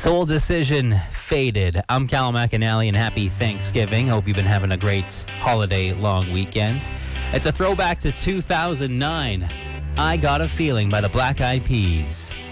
Soul Decision, Faded. I'm Callum McAnally, and happy Thanksgiving. Hope you've been having a great holiday long weekend. It's a throwback to 2009. I Got a Feeling by the Black Eyed Peas.